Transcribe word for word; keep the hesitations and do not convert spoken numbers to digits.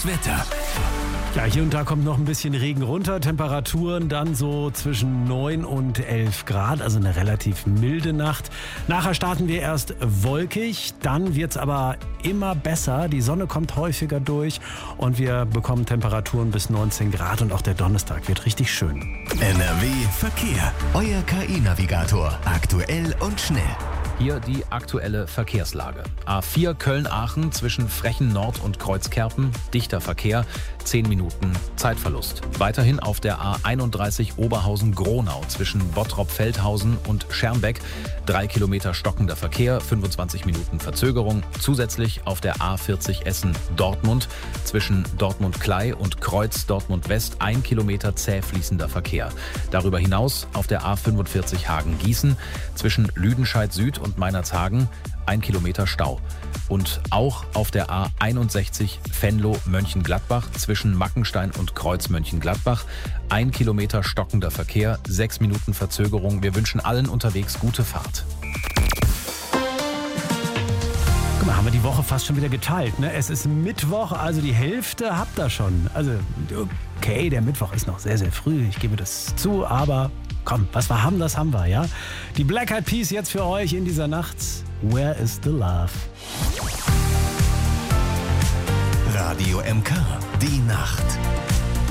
Das Wetter. Ja, hier und da kommt noch ein bisschen Regen runter. Temperaturen dann so zwischen neun und elf Grad, also eine relativ milde Nacht. Nachher starten wir erst wolkig, dann wird's aber immer besser. Die Sonne kommt häufiger durch und wir bekommen Temperaturen bis neunzehn Grad und auch der Donnerstag wird richtig schön. N R W Verkehr. Euer K I-Navigator. Aktuell und schnell. Hier die aktuelle Verkehrslage. A vier Köln-Aachen zwischen Frechen Nord und Kreuzkerpen, dichter Verkehr, zehn Minuten Zeitverlust. Weiterhin auf der A einunddreißig Oberhausen-Gronau zwischen Bottrop-Feldhausen und Schermbeck, drei Kilometer stockender Verkehr, fünfundzwanzig Minuten Verzögerung. Zusätzlich auf der A vierzig Essen-Dortmund zwischen Dortmund-Klei und Kreuz Dortmund-West, ein Kilometer zäh fließender Verkehr. Darüber hinaus auf der A fünfundvierzig Hagen-Gießen zwischen Lüdenscheid-Süd und Meinerzhagen, ein Kilometer Stau. Und auch auf der A einundsechzig Venlo-Mönchengladbach zwischen Mackenstein und Kreuz Mönchengladbach, ein Kilometer stockender Verkehr, sechs Minuten Verzögerung. Wir wünschen allen unterwegs gute Fahrt. Guck mal, haben wir die Woche fast schon wieder geteilt, ne? Es ist Mittwoch, also die Hälfte habt ihr schon. Also, okay, der Mittwoch ist noch sehr, sehr früh, ich gebe das zu, aber komm, was wir haben, das haben wir, ja? Die Black Eyed Peas jetzt für euch in dieser Nacht. Where is the love? Radio M K, die Nacht.